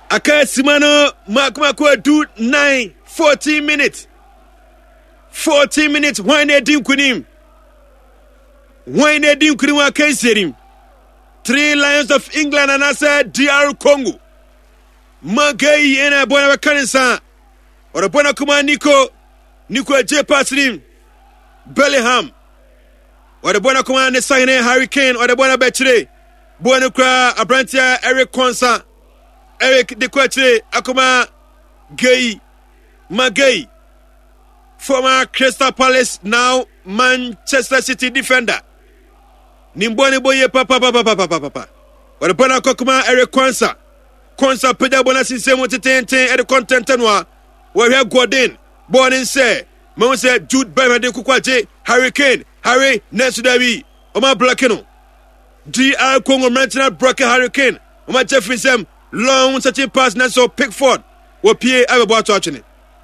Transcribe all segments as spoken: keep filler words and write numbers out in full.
aka simano makuma ko do nine fourteen minutes fourteen minutes when they din kunim when they din kunim aka serim three Lions of England and asa D R Congo magai ena bona bakansa ora bona kuma Nico Nico J Pasrim Bellingham ora bona kuma ne sign Harry Kane ora bona betire bona kra abrantia Eric Konsa Eric de Quatre akuma Gay Magay former Crystal Palace now Manchester City defender Nimbone boye papa papa papa papa ora bona kokuma Eric Konsa Konsa peda bona sinsemo tetenten e de content noa we hear Gordon born in say mo say Jude Bellingham de kukwaje Harry Kane Harry next David o ma blackeno D R Congo Manchester block Harry Kane o ma Jeffrey Sam long such a pass na so Pickford wo pie abebo ato atwene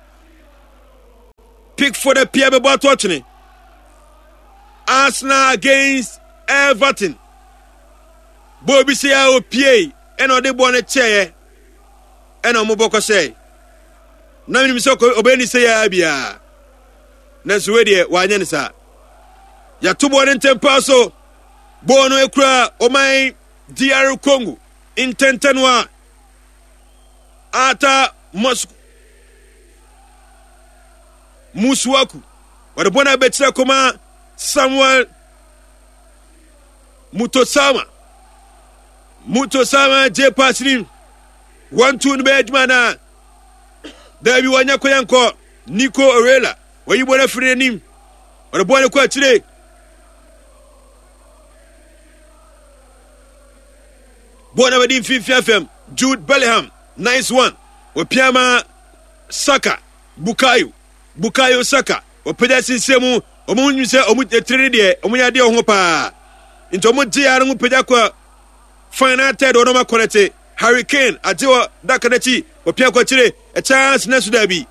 Pickford e pie abebo ato atwene Arsenal against Everton Bobby say o pie e no de bon e cheye e no mo boko say na mi so ko obeni say ya bia na so we de wa nya ne sa ya to bon ntempa so bono ekura o mai D R Congo intentenwa ata Moscow Muswaku wada bona betira kuma Samuel Mutosama Mutosama J Pasrim one two be admana Dabi wanya koyanko Nico Orela wayi bona frere nim wada bona ko atire bona wadi fifi F M Jude Bellingham nice one Wapiama Saka Bukayo Bukayo Saka Wapeda sinsemu omu nyuse omu trade de omu yade ho pa into omu J R mu peda kwa final third ono ma connect Harry Kane ajewa dakanachi wapia kwa chire a chance na sudabi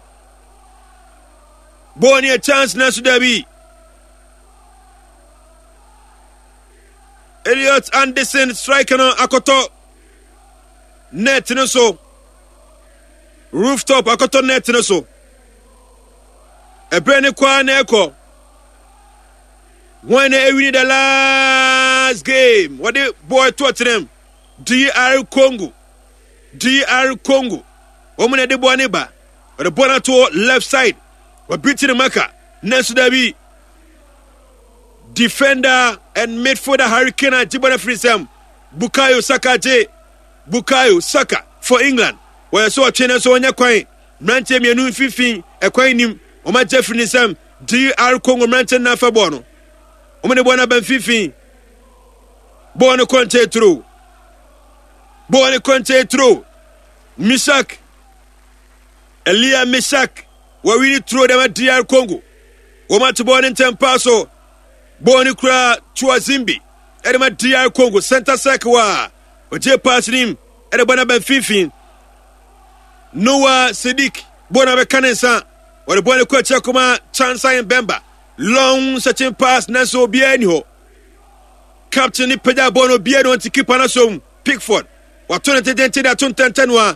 boni a chance na sudabi Elliot Anderson striker no akoto net no so rooftop akoto net no so ebrene kwa na eko when they win the last game what the boy taught them D R Congo D R Congo omune de boy neba the boy to left side we beat the marker next dabi defender and midfielder Harry Kane Jibona Frisam Bukayo Saka J Bukayo Saka for England where so chene so nya kwan mranche mienu fifin e kwan nim o ma Jeffrey Nisam D R Congo mranche na fa bo no o me ne bo na ban fifin bo no konte through bo no konte through Misak Elia Misak we win through dem D R Congo o ma to bo no tempa so Boni kura Chuazimbi edema D R Congo center circle wa oje pass nim edema ben fifin Noah Sadiq bona be kanensa o de boni ko chakuma Chansa Mbemba long searching pass na so bia ni ho captain ni peda bono bia don ti keeper na so Pickford wa twenty twenty da twenty ten wa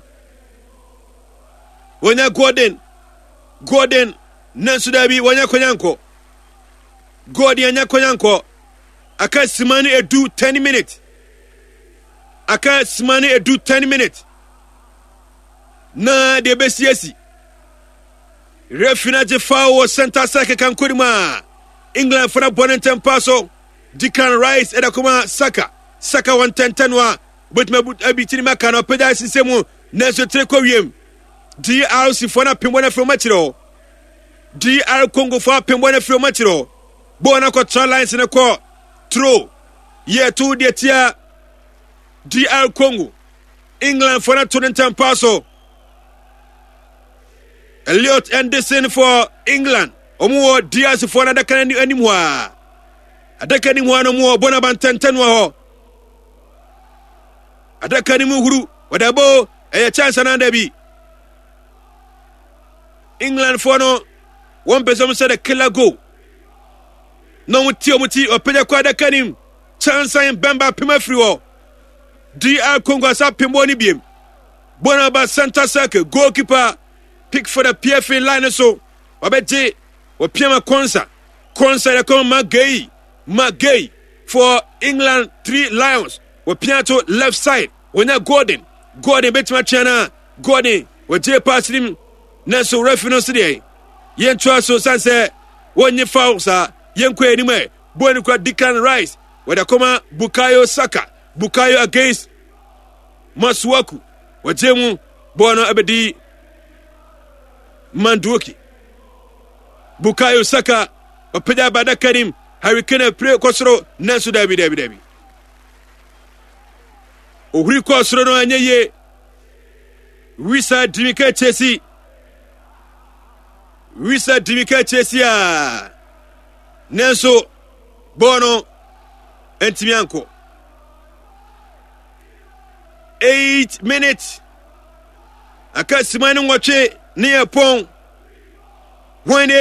wonya Gordon Gordon nansu dabi wonya konyanko God yanya konyanko aka simani edu ten minutes aka simani edu ten minutes na de besiesi refina je fawo center saka kan kurima England for bonnentem paso Declan Rice eda kuma Saka Saka one ten ten wa but me abitini maka no peda sisemu na so treko wiem D R C for na pembona from machiro D R Congo for pembona from machiro bona ko try lines ne ko throw ye two de tia D R Congo England for na twenty paso Elliot Anderson for England omo D R C for na daka ni animwa adaka ni mwa no mo bona ban ten ten wa ho adaka ni mu huru wadabo e chance na ndabi England for no one person said a killer goal no muti omuti openya kwa adaka ni chance Mbemba pima free wo D R Congo sa pembo ni biem Bonaba center circle goalkeeper pick for the P F A line so obete o Piama Konsa Konsa de come Magay Magay for England three Lions o Piato left side when Gordon Gordon betima chana Gordon o J pass him nanso referee no se yen twa so sanse wonye foul sa yen kwa anime boni kwa Declan Rice wada koma Bukayo Saka Bukayo against Masuaku wajemu bono abedi Manduoki Bukayo Saka opeda bada Karim Hurricane pre kosoro nanso dabi dabi dabi ohuri kosoro no anyeye Wisa Dimika Chesi Wisa Dimika Chesi a nanso bono entimianko eight minutes aka simani ngwache ni epon when